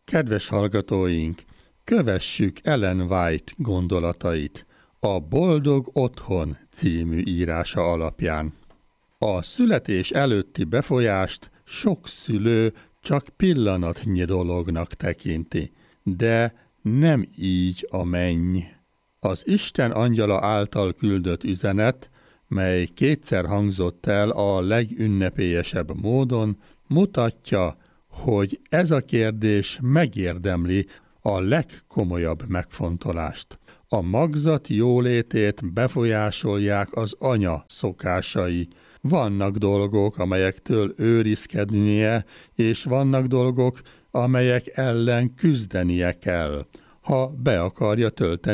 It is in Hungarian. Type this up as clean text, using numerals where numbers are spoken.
Kedves hallgatóink, kövessük Ellen White gondolatait a Boldog Otthon című írása alapján. A születés előtti befolyást sok szülő csak pillanatnyi dolognak tekinti, de nem így a menny. Az Isten angyala által küldött üzenet, mely kétszer hangzott el a legünnepélyesebb módon, mutatja, hogy ez a kérdés megérdemli a legkomolyabb megfontolást. A magzat jólétét befolyásolják az anya szokásai. Vannak dolgok, amelyektől őrizkednie, és vannak dolgok, amelyek ellen küzdenie kell, ha be akarja tölteni